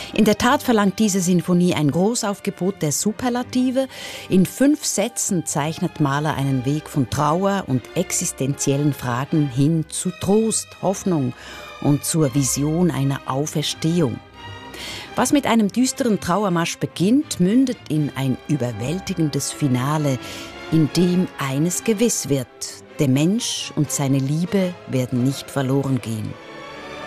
In der Tat verlangt diese Sinfonie ein Großaufgebot der Superlative. In 5 Sätzen zeichnet Mahler einen Weg von Trauer und existenziellen Fragen hin zu Trost, Hoffnung und zur Vision einer Auferstehung. Was mit einem düsteren Trauermarsch beginnt, mündet in ein überwältigendes Finale, in dem eines gewiss wird: Der Mensch und seine Liebe werden nicht verloren gehen.